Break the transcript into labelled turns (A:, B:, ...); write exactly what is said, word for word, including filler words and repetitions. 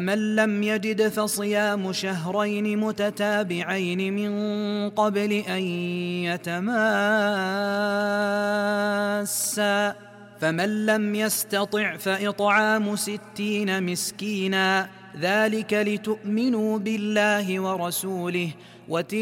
A: من لم يجد فصيام شهرين متتابعين من قبل أن يتماسا، فمن لم يستطع فإطعام ستين مسكينا، ذلك لتؤمنوا بالله ورسوله. وتلك